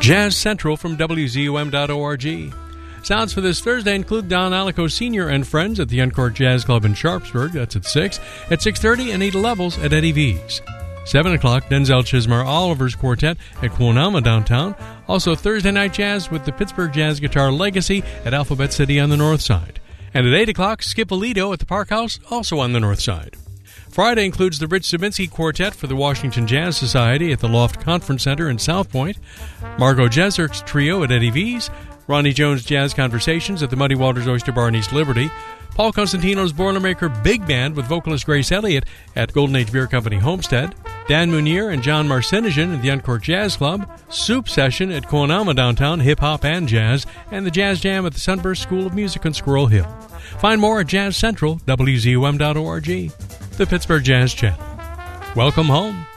Jazz Central from WZUM.org. Sounds for this Thursday include Don Alico Sr. and Friends at the Uncorked Jazz Club in Sharpsburg. That's at 6. At 6:30, Anita Levels at Eddie V's. 7 o'clock, Denzel Chismar Oliver's Quartet at Quonama downtown. Also Thursday Night Jazz with the Pittsburgh Jazz Guitar Legacy at Alphabet City on the north side. And at 8 o'clock, Skip Alito at the Park House, also on the north side. Friday includes the Rich Sabinsky Quartet for the Washington Jazz Society at the Loft Conference Center in South Point. Margot Jeserk's Trio at Eddie V's. Ronnie Jones Jazz Conversations at the Muddy Waters Oyster Bar in East Liberty. Paul Constantino's Boilermaker Big Band with vocalist Grace Elliott at Golden Age Beer Company Homestead. Dan Munier and John Marcinigan at the Uncorked Jazz Club. Soup Session at Quonama downtown, hip-hop and jazz. And the Jazz Jam at the Sunburst School of Music on Squirrel Hill. Find more at Jazz Central, WZUM.org. The Pittsburgh Jazz Channel. Welcome home.